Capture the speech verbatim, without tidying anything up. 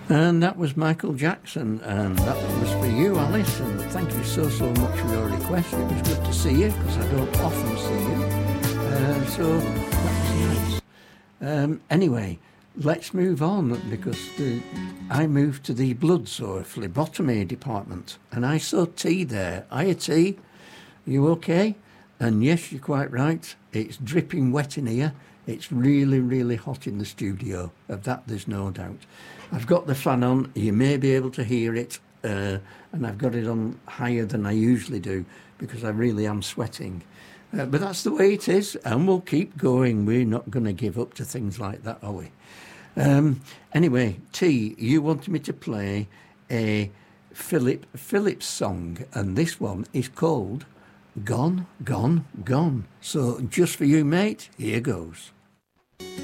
And that was Michael Jackson, and that was for you, Alice, and thank you so, so much for your request. It was good to see you, because I don't often see you. Uh, so, that was nice. Um, anyway, let's move on, because the, I moved to the bloods, or phlebotomy department, and I saw T there. Hiya, T. You okay? And yes, you're quite right. It's dripping wet in here. It's really, really hot in the studio. Of that, there's no doubt. I've got the fan on. You may be able to hear it. Uh, and I've got it on higher than I usually do because I really am sweating. Uh, but that's the way it is. And we'll keep going. We're not going to give up to things like that, are we? Um, anyway, T, you wanted me to play a Philip Phillips song. And this one is called Gone, Gone, Gone. So just for you, mate, here goes.